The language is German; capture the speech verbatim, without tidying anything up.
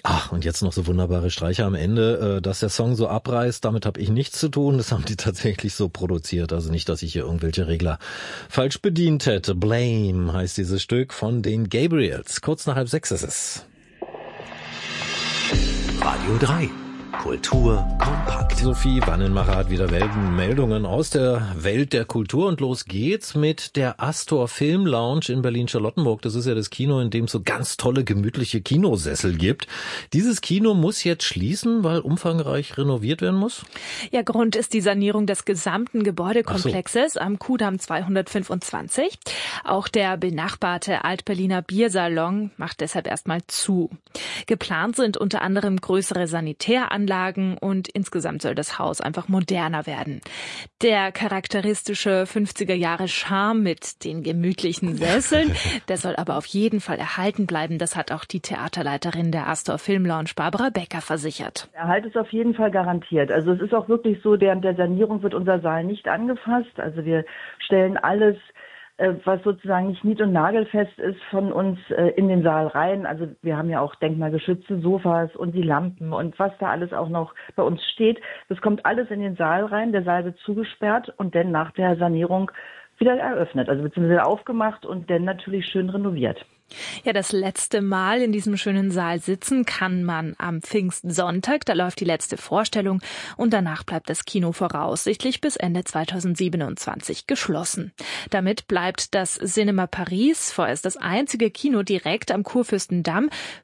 Ach, und jetzt noch so wunderbare Streicher am Ende, dass der Song so abreißt, damit habe ich nichts zu tun. Das haben die tatsächlich so produziert. Also nicht, dass ich hier irgendwelche Regler falsch bedient hätte. Blame heißt dieses Stück von den Gabriels. Kurz nach halb sechs ist es. Radio drei. Kultur kompakt. Sophie Wannenmacher hat wieder Meldungen aus der Welt der Kultur und los geht's mit der Astor Film Lounge in Berlin-Charlottenburg. Das ist ja das Kino, in dem es so ganz tolle, gemütliche Kinosessel gibt. Dieses Kino muss jetzt schließen, weil umfangreich renoviert werden muss? Ja, Grund ist die Sanierung des gesamten Gebäudekomplexes so. am Kudamm zweihundertfünfundzwanzig. Auch der benachbarte Alt-Berliner Biersalon macht deshalb erstmal zu. Geplant sind unter anderem größere Sanitäranlagen und insgesamt soll das Haus einfach moderner werden. Der charakteristische fünfziger Jahre Charme mit den gemütlichen Sesseln, der soll aber auf jeden Fall erhalten bleiben. Das hat auch die Theaterleiterin der Astor Film Lounge, Barbara Becker, versichert. Erhalt ist auf jeden Fall garantiert. Also es ist auch wirklich so, während der Sanierung wird unser Saal nicht angefasst. Also wir stellen alles, was sozusagen nicht nied- und nagelfest ist, von uns in den Saal rein. Also wir haben ja auch denkmalgeschützte Sofas und die Lampen und was da alles auch noch bei uns steht. Das kommt alles in den Saal rein. Der Saal wird zugesperrt und dann nach der Sanierung wieder eröffnet, also beziehungsweise aufgemacht und dann natürlich schön renoviert. Ja, das letzte Mal in diesem schönen Saal sitzen kann man am Pfingstsonntag. Da läuft die letzte Vorstellung und danach bleibt das Kino voraussichtlich bis Ende zweitausendsiebenundzwanzig geschlossen. Damit bleibt das Cinema Paris vorerst das einzige Kino direkt am Kurfürstendamm.